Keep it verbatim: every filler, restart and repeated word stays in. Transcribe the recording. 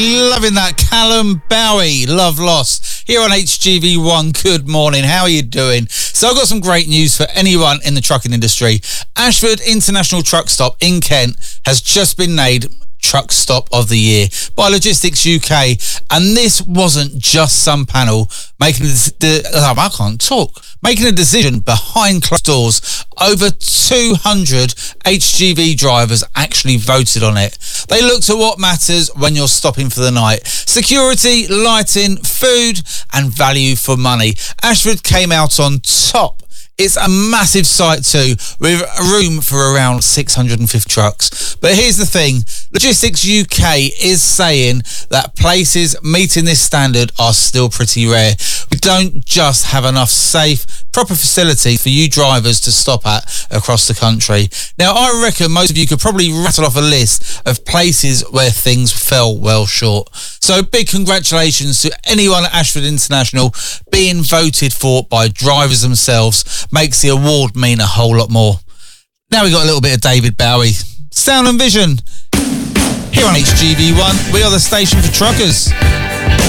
Loving that. Callum Bowie, Love Lost, here on H G V one. Good morning. How are you doing? So I've got some great news for anyone in the trucking industry. Ashford International Truck Stop in Kent has just been named Truck Stop of the Year by Logistics U K, and this wasn't just some panel making the, the oh, I can't talk making a decision behind closed doors. Over two hundred H G V drivers actually voted on it. They looked at what matters when you're stopping for the night: security, lighting, food, and value for money. Ashford came out on top. It's a massive site too, with room for around six hundred fifty trucks. But here's the thing, Logistics U K is saying that places meeting this standard are still pretty rare. We don't just have enough safe, proper facilities for you drivers to stop at across the country. Now, I reckon most of you could probably rattle off a list of places where things fell well short. So big congratulations to anyone at Ashford International being voted for by drivers themselves. Makes the award mean a whole lot more. Now we got a little bit of David Bowie. Sound and Vision. Here on H G V one, we are the station for truckers.